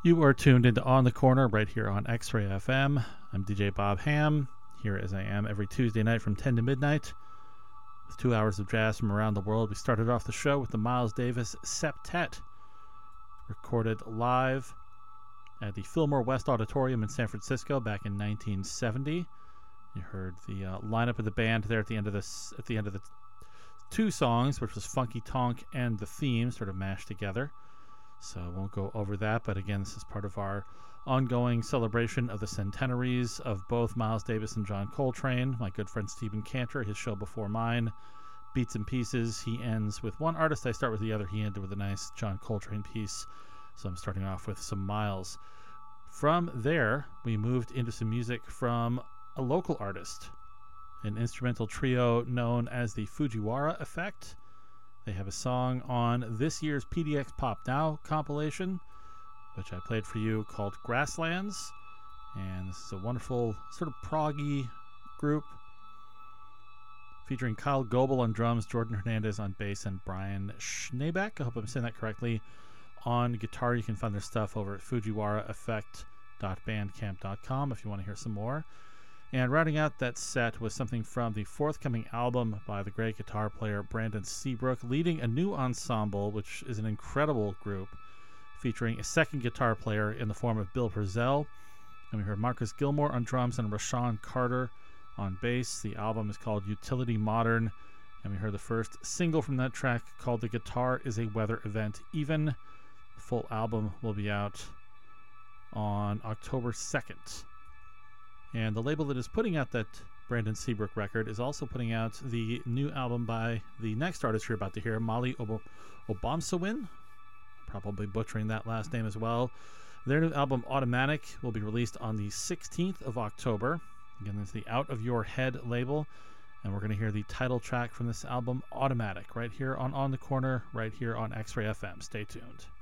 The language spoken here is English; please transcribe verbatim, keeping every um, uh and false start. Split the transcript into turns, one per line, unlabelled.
You are tuned into On the Corner right here on X-Ray F M. I'm D J Bob Ham, here as I am every Tuesday night from ten to midnight with two hours of jazz from around the world. We started off the show with the Miles Davis Septet, recorded live at the Fillmore West Auditorium in San Francisco back in nineteen seventy. You heard the uh, lineup of the band there at the end of this, at the end of the two songs, which was Funky Tonk and the theme, sort of mashed together. So I won't go over that, but again, this is part of our ongoing celebration of the centenaries of both Miles Davis and John Coltrane. My good friend Stephen Cantor, his show before mine, Beats and Pieces. He ends with one artist, I start with the other. He ended with a nice John Coltrane piece. So I'm starting off with some Miles. From there, we moved into some music from a local artist, an instrumental trio known as the Fujiwara Effect. They have a song on this year's P D X Pop Now compilation, which I played for you, called Grasslands. And this is a wonderful sort of proggy group featuring Kyle Goebel on drums, Jordan Hernandez on bass, and Brian Schneebeck, I hope I'm saying that correctly, on guitar. You can find their stuff over at fujiwara effect dot bandcamp dot com if you want to hear some more. And rounding out that set was something from the forthcoming album by the great guitar player Brandon Seabrook, leading a new ensemble, which is an incredible group, featuring a second guitar player in the form of Bill Purcell. And we heard Marcus Gilmore on drums and Rashawn Carter on bass. The album is called Utility Modern, and we heard the first single from that track called The Guitar is a Weather Event Even. The full album will be out on October second. And the label that is putting out that Brandon Seabrook record is also putting out the new album by the next artist you're about to hear, Molly Ob- Obomsawin. Probably butchering that last name as well. Their new album, Automatic, will be released on the sixteenth of October. Again, it's the Out of Your Head label. And we're going to hear the title track from this album, Automatic, right here on On the Corner, right here on X-Ray F M. Stay tuned.